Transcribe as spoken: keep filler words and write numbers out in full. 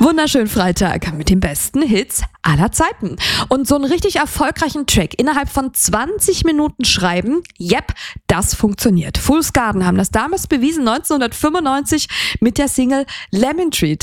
wunderschönen Freitag mit den besten Hits aller Zeiten. Und so einen richtig erfolgreichen Track innerhalb von zwanzig Minuten schreiben, yep, das funktioniert. Fool's Garden haben das damals bewiesen, neunzehnhundertfünfundneunzig mit der Single Lemon Tree.